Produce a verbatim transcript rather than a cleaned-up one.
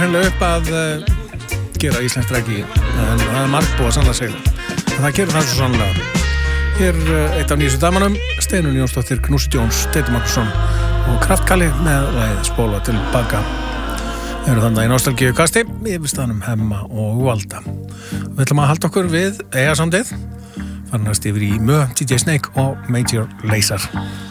hennilega upp að uh, gera íslenskt reggae en það er margt búið að sannlega segja en það gerir það svo sannlega. Hér uh, eitt af nýjustu damanum, Steinunn Jónsdóttir, Knúsi Jones, Teiti Magnússon og Kraftkalli með lagið Spóla til baka. Við erum þannig í nostalgíu kasti yfir staðnum Hemma og Valda. Við ætlum að halda okkur við eigasamdið, farinast yfir í Mö, D J Snake og Major Lazer.